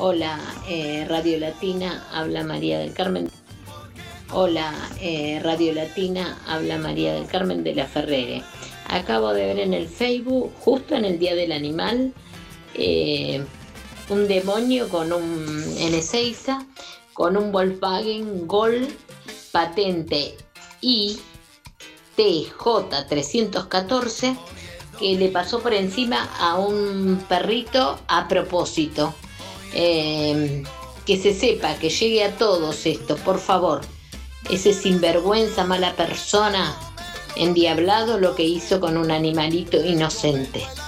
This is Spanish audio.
Hola, Radio Latina, habla María del Carmen. Hola, Radio Latina, habla María del Carmen de la Ferrere. Acabo de ver en el Facebook, justo en el Día del Animal, eh, un demonio en Ezeiza con un Volkswagen Gol patente ITJ 314 que le pasó por encima a un perrito a propósito. Que se sepa, que llegue a todos esto, por favor. Ese sinvergüenza, mala persona, endiablado, lo que hizo con un animalito inocente.